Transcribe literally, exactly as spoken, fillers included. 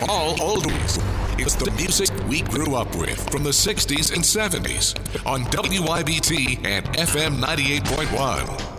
all oldies. It's the music we grew up with from the sixties and seventies on W I B T and F M ninety-eight point one.